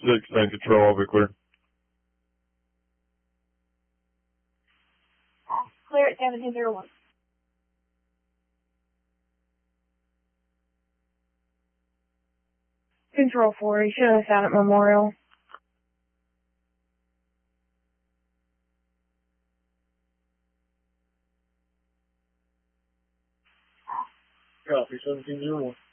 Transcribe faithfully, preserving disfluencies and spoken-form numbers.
six nine control, I'll be clear. Clear at seventeen zero one. Control four, you should have found at Memorial. Copy, seventeen zero one.